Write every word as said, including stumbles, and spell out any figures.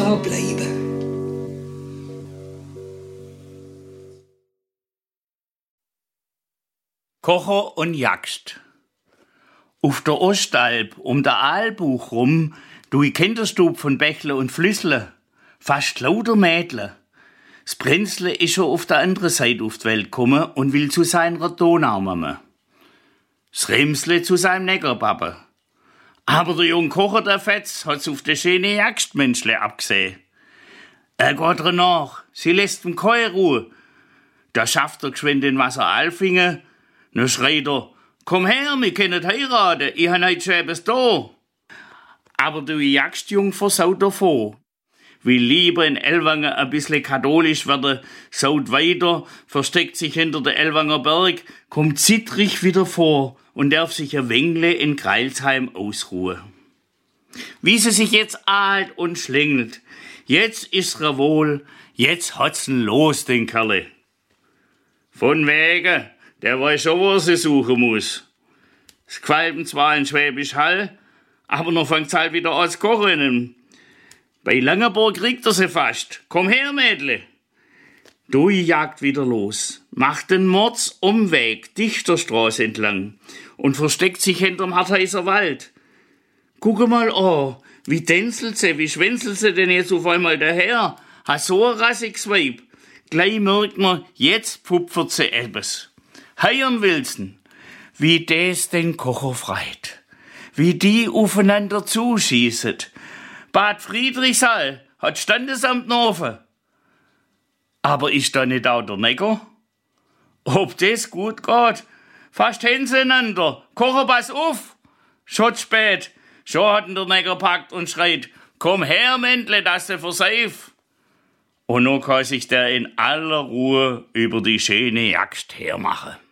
einfach bleiben. Kocher und Jagst. Auf der Ostalb, um der Aalbuch rum, du i Kinderstub von Bächle und Flüssle, fast lauter Mädle. Das Brenzle ist schon auf der anderen Seite auf die Welt gekommen und will zu seiner Donaumamme. Das Remsle zu seinem Neckerpappe. Aber der junge Kocher, der Fetz, hat's auf de schöne Jagdmenschle abgesehen. Er geht ihr nach, sie lässt ihm keine Ruhe. Da schafft er geschwind den Wasser Alfingen. Dann schreit er, komm her, wir können heiraten, ich han heut schon etwas da. Aber du Jagdjung versaut davor. Will lieber in Ellwangen ein bisschen katholisch werden, saut weiter, versteckt sich hinter der Ellwanger Berg, kommt zittrig wieder vor und darf sich ein Wengle in Greilsheim ausruhen. Wie sie sich jetzt ahlt und schlängelt, jetzt ist's ihr wohl, jetzt hat's ihn los, den Kerle. Von wegen, der weiß schon, wo er sie suchen muss. Es gefällt ihm zwar in Schwäbisch Hall, aber noch fängt's halt wieder an zu kochen. Bei Langenburg kriegt er sie fast. Komm her, Mädle. Du jagt wieder los, macht den Mordsumweg Dichterstraße entlang und versteckt sich hinterm Hartheiser Wald. Gucke mal an, wie tänzelt sie, wie schwänzelt sie denn jetzt auf einmal daher? Hat so ein rassiges Weib. Gleich merkt man, jetzt pupfert sie etwas. Heiern willsten, wie des den Kocher freit, wie die aufeinander zuschießet. Bad Friedrichshall hat Standesamt offen. Aber ist da nicht auch der Necker? Ob das gut geht? Fast hintereinander. Kocher, pass auf! Schon spät. Schon hat ihn der Necker packt und schreit, komm her, Mändle, dass du verseif. Und nun kann sich der in aller Ruhe über die schöne Jagd hermachen.